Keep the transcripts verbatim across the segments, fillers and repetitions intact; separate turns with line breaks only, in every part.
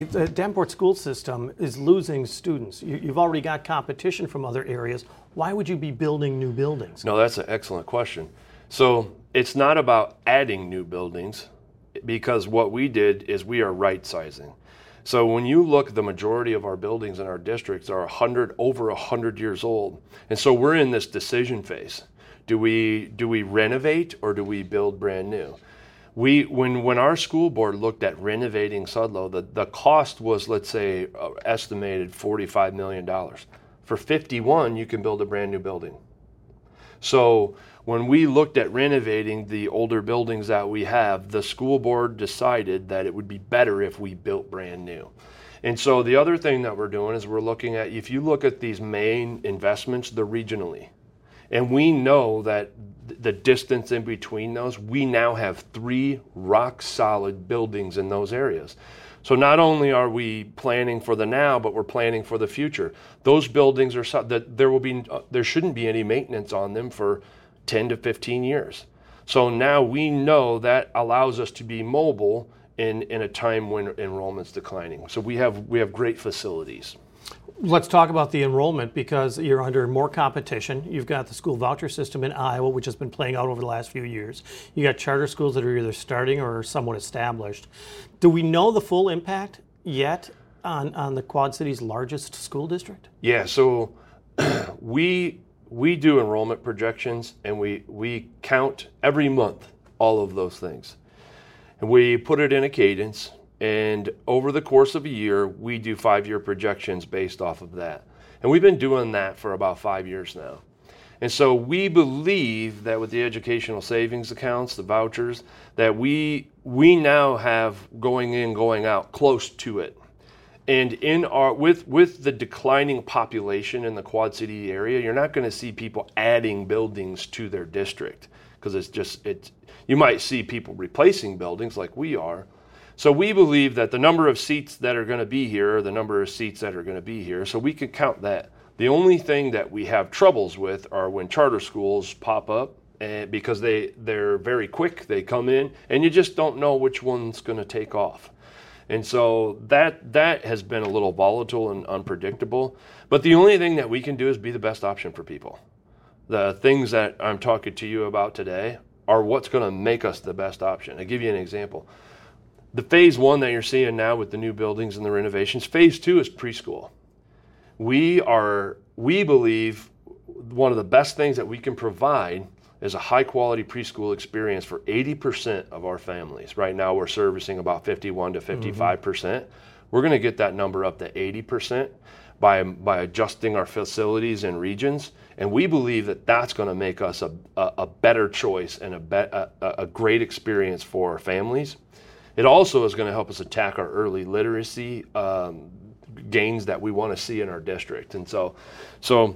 The Davenport school system is losing students. You, you've already got competition from other areas. Why would you be building new buildings?
No, that's an excellent question. So it's not about adding new buildings, because what we did is we are right sizing. So when you look, the majority of our buildings in our districts are one hundred, over one hundred years old. And so we're in this decision phase. Do we, do we renovate or do we build brand new? We, when, when our school board looked at renovating Sudlow, the, the cost was, let's say, uh, estimated forty-five million dollars. For fifty-one, you can build a brand new building. So when we looked at renovating the older buildings that we have, the school board decided that it would be better if we built brand new. And so the other thing that we're doing is we're looking at, if you look at these main investments, they're regionally. And we know that the distance in between those, we now have three rock solid buildings in those areas. So not only are we planning for the now, but we're planning for the future. Those buildings are so that there will be, uh, there shouldn't be any maintenance on them for ten to fifteen years. So now we know that allows us to be mobile in, in a time when enrollment's declining. So we have, we have great facilities.
Let's talk about the enrollment, because you're under more competition. You've got the school voucher system in Iowa, which has been playing out over the last few years. You got charter schools that are either starting or somewhat established. Do we know the full impact yet on, on the Quad Cities' largest school district?
Yeah, so we we do enrollment projections, and we, we count every month all of those things. And we put it in a cadence. And over the course of a year, we do five-year projections based off of that. And we've been doing that for about five years now. And so we believe that with the educational savings accounts, the vouchers, that we we now have going in, going out close to it. And in our with with the declining population in the Quad City area, you're not going to see people adding buildings to their district, because it's just it's you might see people replacing buildings like we are. So we believe that the number of seats that are going to be here are the number of seats that are going to be here, so we could count that. The only thing that we have troubles with are when charter schools pop up, and because they, they're very quick, they come in, and you just don't know which one's going to take off. And so that that has been a little volatile and unpredictable. But the only thing that we can do is be the best option for people. The things that I'm talking to you about today are what's going to make us the best option. I'll give you an example. The phase one that you're seeing now with the new buildings and the renovations, phase two is preschool. We are, we believe one of the best things that we can provide is a high quality preschool experience for eighty percent of our families. Right now we're servicing about fifty-one to fifty-five percent. Mm-hmm. We're gonna get that number up to eighty percent by, by adjusting our facilities and regions. And we believe that that's gonna make us a, a, a better choice and a, be, a, a great experience for our families. It also is going to help us attack our early literacy um, gains that we want to see in our district. And so, so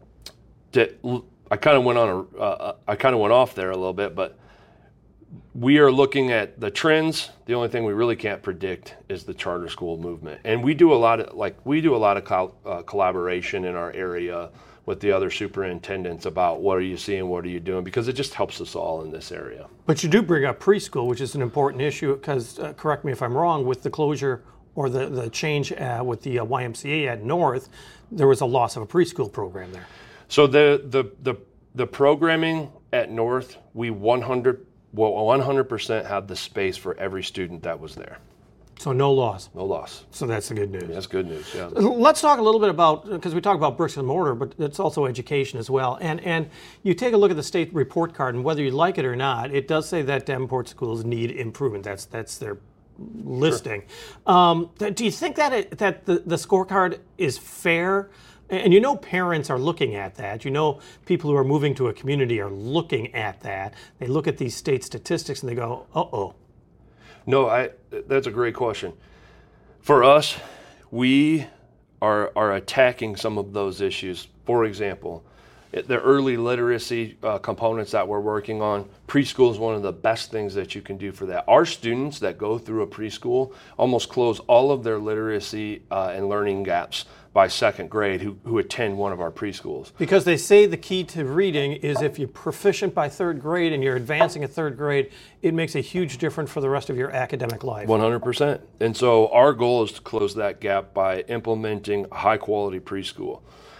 to, I kind of went on a, uh, I kind of went off there a little bit, but we are looking at the trends. The only thing we really can't predict is the charter school movement. And we do a lot of like we do a lot of col- uh, collaboration in our area with the other superintendents about what are you seeing, what are you doing, because it just helps us all in this area.
But you do bring up preschool, which is an important issue, because, uh, correct me if I'm wrong, with the closure or the, the change uh, with the uh, Y M C A at North, there was a loss of a preschool program there.
So the the the, the programming at North, we one hundred, well, one hundred percent had the space for every student that was there.
So no loss.
No loss.
So that's the good news.
Yeah, that's good news, yeah.
Let's talk a little bit about, because we talk about bricks and mortar, but it's also education as well. And and you take a look at the state report card, and whether you like it or not, it does say that Davenport schools need improvement. That's that's their listing. Sure. Um, do you think that it, that the, the scorecard is fair? And you know parents are looking at that. You know people who are moving to a community are looking at that. They look at these state statistics and they go, uh-oh.
No, I. That's a great question. For us, we are are attacking some of those issues. For example, the early literacy uh, components that we're working on, preschool is one of the best things that you can do for that. Our students that go through a preschool almost close all of their literacy uh, and learning gaps by second grade who, who attend one of our preschools.
Because they say the key to reading is if you're proficient by third grade and you're advancing at third grade, it makes a huge difference for the rest of your academic life.
one hundred percent. And so our goal is to close that gap by implementing a high quality preschool.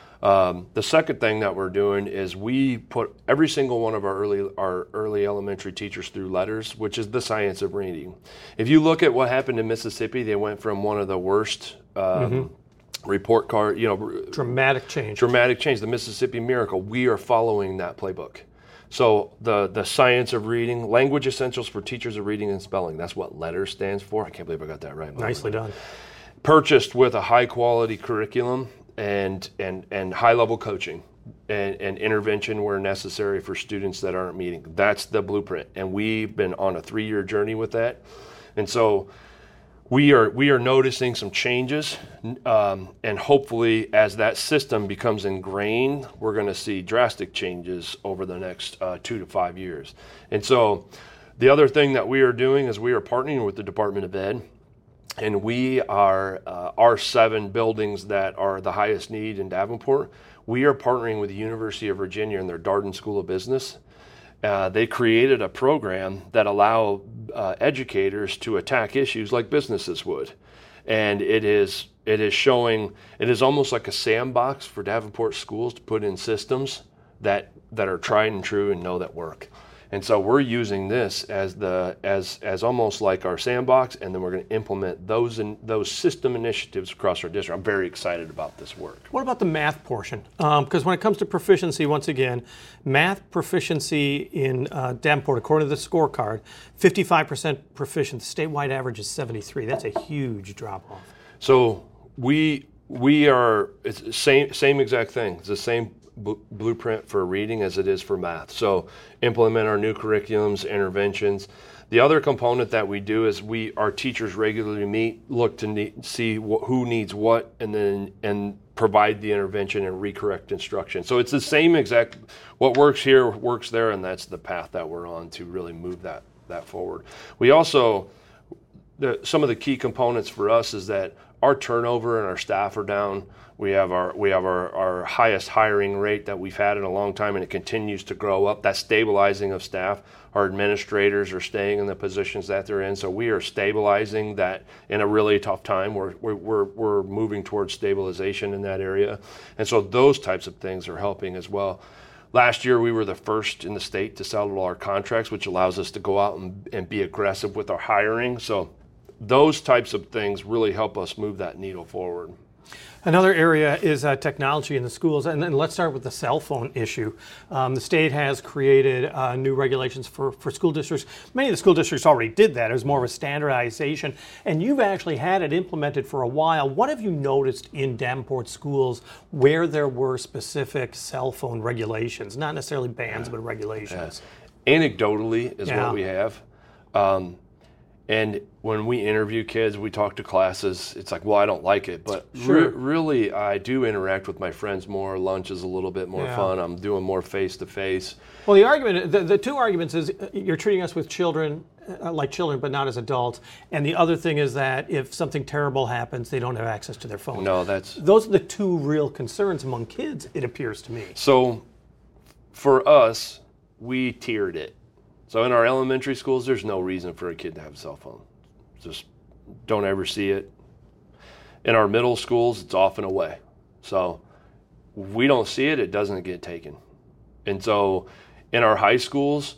Um, the second thing that we're doing is we put every single one of our early our early elementary teachers through LETRS, which is the science of reading. If you look at what happened in Mississippi, they went from one of the worst um, mm-hmm. report card, you know,
dramatic change.
Dramatic change, the Mississippi Miracle. We are following that playbook. So the the science of reading, language essentials for teachers of reading and spelling. That's what LETRS stands for. I can't believe I got that right.
Nicely done.
Purchased with a high quality curriculum and and and high level coaching and, and intervention where necessary for students that aren't meeting. That's the blueprint. And we've been on a three year journey with that. And so we are we are noticing some changes, um, and hopefully as that system becomes ingrained, we're going to see drastic changes over the next uh, two to five years. And so the other thing that we are doing is we are partnering with the Department of Ed. And we are, uh, our seven buildings that are the highest need in Davenport, we are partnering with the University of Virginia and their Darden School of Business. Uh, they created a program that allow uh, educators to attack issues like businesses would. And it is, it is showing, it is almost like a sandbox for Davenport schools to put in systems that, that are tried and true and know that work. And so we're using this as the as as almost like our sandbox, and then we're going to implement those in, those system initiatives across our district. I'm very excited about this work. What
about the math portion? Because um, when it comes to proficiency, once again, math proficiency in uh, Davenport, according to the scorecard, fifty-five percent proficient. The statewide average is seventy-three. That's a huge drop off.
So we we are it's the same same exact thing. It's the same B- blueprint for reading as it is for math. So implement our new curriculums, interventions. The other component that we do is we our teachers regularly meet, look to need, see wh- who needs what, and then and provide the intervention and recorrect instruction. So it's the same exact, what works here works there, and that's the path that we're on to really move that that forward. We also, the, some of the key components for us is that our turnover and our staff are down. We have our we have our, our highest hiring rate that we've had in a long time, and it continues to grow up. That's stabilizing of staff. Our administrators are staying in the positions that they're in, so we are stabilizing that in a really tough time. We're we're we're, we're moving towards stabilization in that area, and so those types of things are helping as well. Last year, we were the first in the state to settle our contracts, which allows us to go out and, and be aggressive with our hiring. So those types of things really help us move that needle forward.
Another area is uh, technology in the schools, and then let's start with the cell phone issue. Um, the state has created uh, new regulations for, for school districts. Many of the school districts already did that. It was more of a standardization, and you've actually had it implemented for a while. What have you noticed in Davenport schools where there were specific cell phone regulations, not necessarily bans, but regulations?
Yeah. Anecdotally is
yeah.
what we have. Um, And when we interview kids, we talk to classes, it's like, well, I don't like it. But
sure.
re- really, I do interact with my friends more. Lunch is a little bit more
yeah.
fun. I'm doing more face-to-face.
Well, the argument, the, the two arguments is you're treating us with children, uh, like children, but not as adults. And the other thing is that if something terrible happens, they don't have access to their phone.
No, that's...
Those are the two real concerns among kids, it appears to me.
So for us, we tiered it. So in our elementary schools, there's no reason for a kid to have a cell phone. Just don't ever see it. In our middle schools, it's off and away. So if we don't see it, it doesn't get taken. And so in our high schools,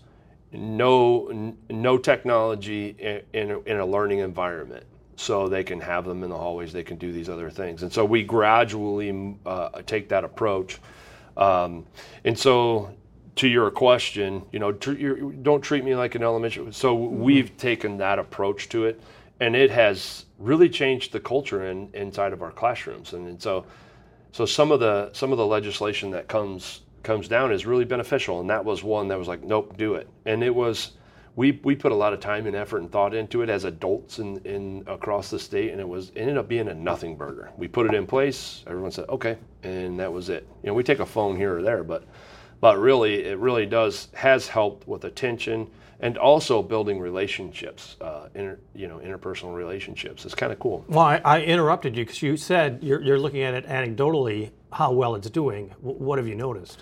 no no technology in, in, a, in a learning environment. So they can have them in the hallways, they can do these other things. And so we gradually uh, take that approach. Um, and so to your question, you know, tr- you're, don't treat me like an elementary. So we've taken that approach to it, and it has really changed the culture in, inside of our classrooms. And, and so, so some of the some of the legislation that comes comes down is really beneficial. And that was one that was like, nope, do it. And it was, we we put a lot of time and effort and thought into it as adults in, in across the state, and it was it ended up being a nothing burger. We put it in place. Everyone said okay, and that was it. You know, we take a phone here or there, but. But really, it really does, has helped with attention, and also building relationships, uh, inter, you know, interpersonal relationships. It's kind of cool.
Well, I, I interrupted you because you said you're, you're looking at it anecdotally, how well it's doing. W- what have you noticed?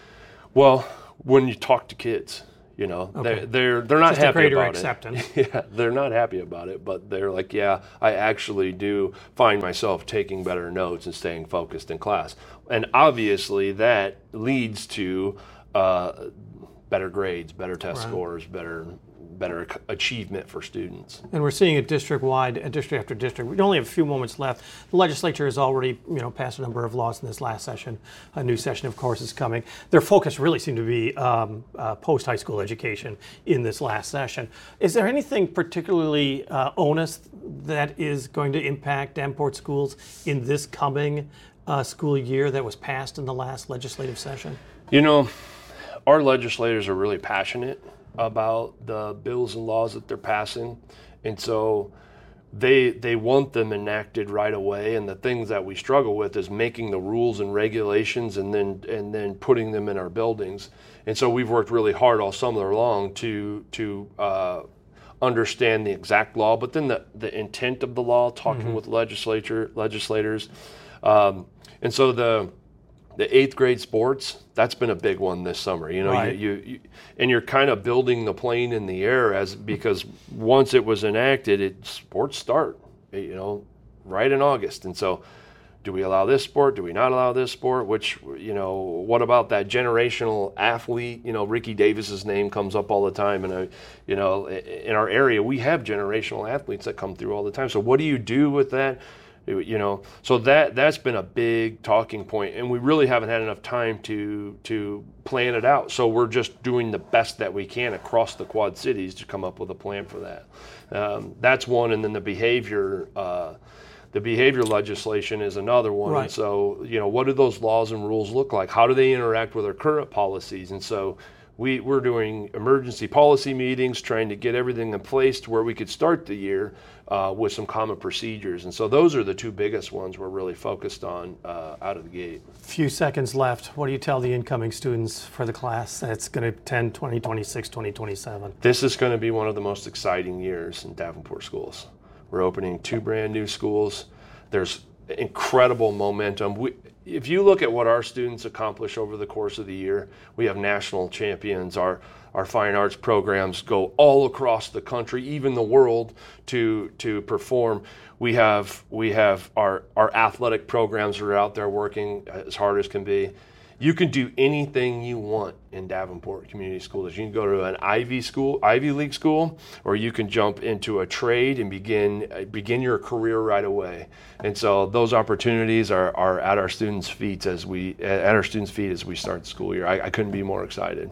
Well, when you talk to kids, you know,
Okay.
they're, they're, they're not
Just a
happy
greater
about
acceptance.
it. Yeah, they're not happy about it, but they're like, yeah, I actually do find myself taking better notes and staying focused in class. And obviously that leads to uh, better grades, better test
Right.
scores, better better achievement for students.
And we're seeing it district-wide, uh, district after district. We only have a few moments left. The legislature has already, you know, passed a number of laws in this last session. A new session, of course, is coming. Their focus really seemed to be um, uh, post-high school education in this last session. Is there anything particularly uh, onus that is going to impact Davenport schools in this coming uh, school year that was passed in the last legislative session?
You know, our legislators are really passionate about the bills and laws that they're passing, and so they they want them enacted right away. And the things that we struggle with is making the rules and regulations and then and then putting them in our buildings. And so we've worked really hard all summer long to to uh, understand the exact law, but then the the intent of the law, talking mm-hmm. with legislature legislators, um, and so the. The eighth grade sports, that's been a big one this summer. You know,
right.
you, you, you and you're kind of building the plane in the air as because once it was enacted, it sports start, you know, right in August. And so, do we allow this sport? Do we not allow this sport? Which, you know, what about that generational athlete? You know, Ricky Davis's name comes up all the time, and uh, you know, in our area, we have generational athletes that come through all the time. So, what do you do with that? You know, so that that's been a big talking point, and we really haven't had enough time to to plan it out. So we're just doing the best that we can across the Quad Cities to come up with a plan for that. Um, that's one, and then the behavior uh, the behavior legislation is another one.
Right.
And so, you know, what do those laws and rules look like? How do they interact with our current policies? And so we we're doing emergency policy meetings, trying to get everything in place to where we could start the year Uh, with some common procedures. And so those are the two biggest ones we're really focused on uh, out of the gate.
Few seconds left. What do you tell the incoming students for the class that's going to attend twenty twenty-six, twenty twenty-seven?
This is going to be one of the most exciting years in Davenport schools. We're opening two brand new schools. There's incredible momentum. We, if you look at what our students accomplish over the course of the year, we have national champions. Our Our fine arts programs go all across the country, even the world, to to perform. We have we have our our athletic programs that are out there working as hard as can be. You can do anything you want in Davenport Community Schools. You can go to an Ivy school, Ivy League school, or you can jump into a trade and begin begin your career right away. And so those opportunities are, are at our students' feet as we at our students' feet as we start the school year. I, I couldn't be more excited.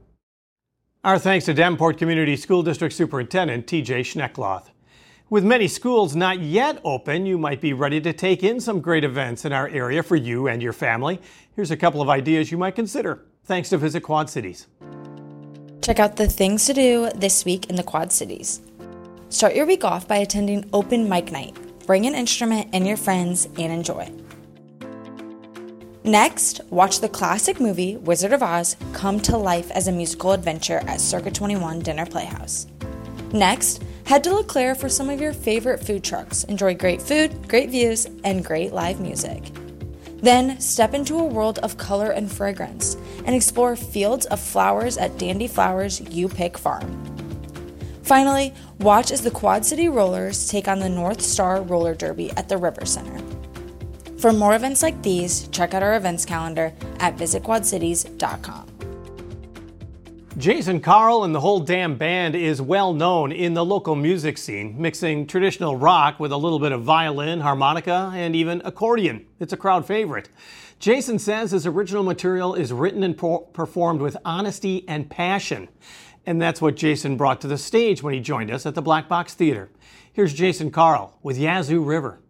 Our thanks to Davenport Community School District Superintendent T J Schneckloth. With many schools not yet open, you might be ready to take in some great events in our area for you and your family. Here's a couple of ideas you might consider. Thanks to Visit Quad Cities.
Check out the things to do this week in the Quad Cities. Start your week off by attending Open Mic Night. Bring an instrument and your friends and enjoy. Next, watch the classic movie Wizard of Oz come to life as a musical adventure at Circa twenty-one Dinner Playhouse. Next, head to LeClaire for some of your favorite food trucks. Enjoy great food, great views, and great live music. Then, step into a world of color and fragrance and explore fields of flowers at Dandy Flowers You Pick Farm. Finally, watch as the Quad City Rollers take on the North Star Roller Derby at the River Center. For more events like these, check out our events calendar at visit quad cities dot com.
Jason Carl and the whole damn band is well known in the local music scene, mixing traditional rock with a little bit of violin, harmonica, and even accordion. It's a crowd favorite. Jason says his original material is written and po- performed with honesty and passion. And that's what Jason brought to the stage when he joined us at the Black Box Theater. Here's Jason Carl with Yazoo River.